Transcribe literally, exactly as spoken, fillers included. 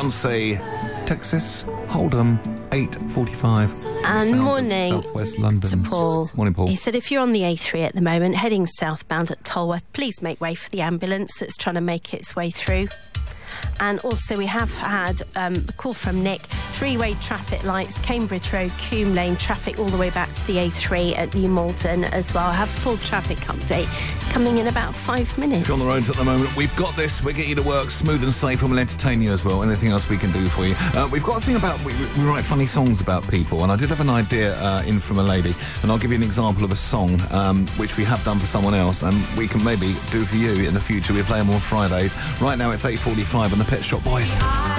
Beyonce, Texas Hold'em, eight forty-five. And morning Southwest London. to Paul. Morning, Paul. He said, if you're on the A three at the moment, heading southbound at Tolworth, please make way for the ambulance that's trying to make its way through. And also we have had um, a call from Nick. Three-way traffic lights, Cambridge Road, Coombe Lane, traffic all the way back to the A three at New Malden as well. I have a full traffic update coming in about five minutes. If you're on the roads at the moment, we've got this. We'll get you to work smooth and safe, and we'll entertain you as well. Anything else we can do for you? Uh, we've got a thing about, we, we write funny songs about people, and I did have an idea uh, in from a lady, and I'll give you an example of a song um, which we have done for someone else, and we can maybe do for you in the future. We play them on Fridays. Right now it's eight forty-five on the Pet Shop Boys.